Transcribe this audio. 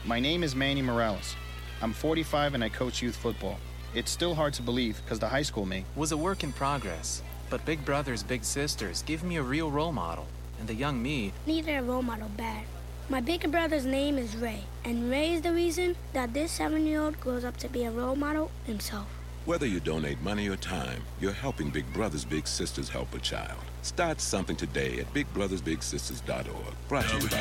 My name is Manny Morales. I'm 45 and I coach youth football. It's still hard to believe because the high school me was a work in progress. But Big Brothers Big Sisters give me a real role model. And the young me needed a role model bad. My big brother's name is Ray. And Ray is the reason that this 7-year-old grows up to be a role model himself. Whether you donate money or time, you're helping Big Brothers Big Sisters help a child. Start something today at BigBrothersBigSisters.org. Brought to you by